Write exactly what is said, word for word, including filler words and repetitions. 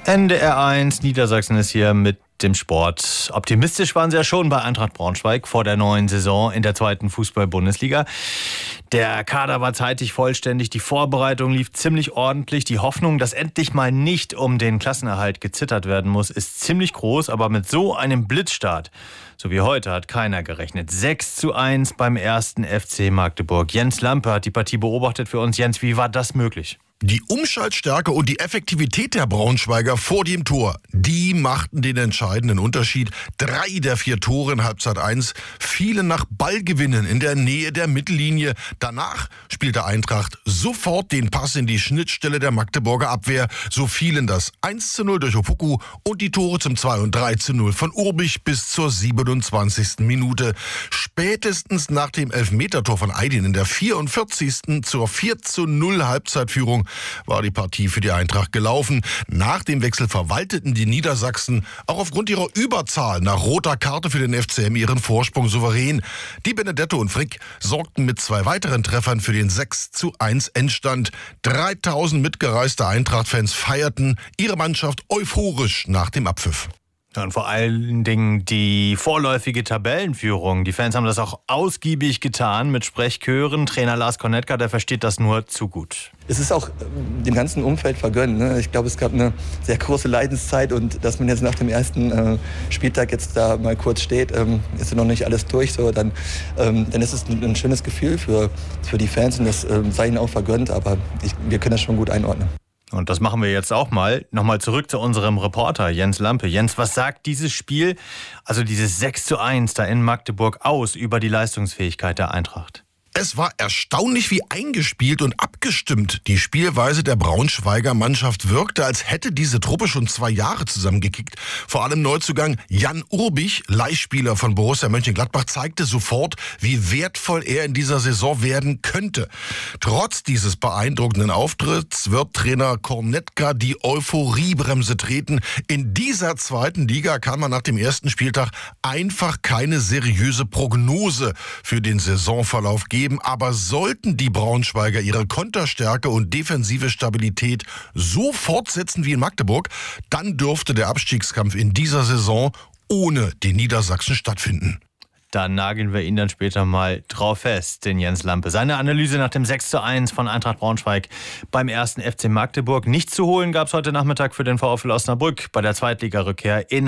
N D R eins, Niedersachsen ist hier mit dem Sport. Optimistisch waren sie ja schon bei Eintracht Braunschweig vor der neuen Saison in der zweiten Fußball-Bundesliga. Der Kader war zeitig vollständig, die Vorbereitung lief ziemlich ordentlich. Die Hoffnung, dass endlich mal nicht um den Klassenerhalt gezittert werden muss, ist ziemlich groß. Aber mit so einem Blitzstart, so wie heute, hat keiner gerechnet. sechs zu eins beim ersten F C Magdeburg. Jens Lampe hat die Partie beobachtet für uns. Jens, wie war das möglich? Die Umschaltstärke und die Effektivität der Braunschweiger vor dem Tor, die machten den entscheidenden Unterschied. Drei der vier Tore in Halbzeit eins fielen nach Ballgewinnen in der Nähe der Mittellinie. Danach spielte Eintracht sofort den Pass in die Schnittstelle der Magdeburger Abwehr. So fielen das eins zu null durch Opoku und die Tore zum zwei und drei zu null von Urbich bis zur siebenundzwanzigsten Minute. Spätestens nach dem Elfmetertor von Aydin in der vierundvierzigsten zur vier zu null Halbzeitführung war die Partie für die Eintracht gelaufen. Nach dem Wechsel verwalteten die Niedersachsen auch aufgrund ihrer Überzahl nach roter Karte für den F C M ihren Vorsprung souverän. Die Benedetto und Frick sorgten mit zwei weiteren Treffern für den sechs zu eins Endstand. dreitausend mitgereiste Eintracht-Fans feierten ihre Mannschaft euphorisch nach dem Abpfiff. Und vor allen Dingen die vorläufige Tabellenführung. Die Fans haben das auch ausgiebig getan mit Sprechchören. Trainer Lars Kornetka, der versteht das nur zu gut. Es ist auch dem ganzen Umfeld vergönnt. Ne? Ich glaube, es gab eine sehr große Leidenszeit und dass man jetzt nach dem ersten äh, Spieltag jetzt da mal kurz steht, ähm, ist ja noch nicht alles durch. So, dann, ähm, dann ist es ein, ein schönes Gefühl für, für die Fans und das ähm, sei ihnen auch vergönnt. Aber ich, wir können das schon gut einordnen. Und das machen wir jetzt auch mal. Nochmal zurück zu unserem Reporter Jens Lampe. Jens, was sagt dieses Spiel, also dieses sechs zu eins da in Magdeburg, aus über die Leistungsfähigkeit der Eintracht? Es war erstaunlich, wie eingespielt und abgestimmt die Spielweise der Braunschweiger Mannschaft wirkte, als hätte diese Truppe schon zwei Jahre zusammengekickt. Vor allem Neuzugang Jan Urbich, Leihspieler von Borussia Mönchengladbach, zeigte sofort, wie wertvoll er in dieser Saison werden könnte. Trotz dieses beeindruckenden Auftritts wird Trainer Kornetka die Euphoriebremse treten. In dieser zweiten Liga kann man nach dem ersten Spieltag einfach keine seriöse Prognose für den Saisonverlauf geben. Aber sollten die Braunschweiger ihre Konterstärke und defensive Stabilität so fortsetzen wie in Magdeburg, dann dürfte der Abstiegskampf in dieser Saison ohne die Niedersachsen stattfinden. Dann nageln wir ihn dann später mal drauf fest, den Jens Lampe. Seine Analyse nach dem sechs zu eins von Eintracht Braunschweig beim ersten F C Magdeburg. Nichts zu holen gab es heute Nachmittag für den VfL Osnabrück bei der Zweitligarückkehr in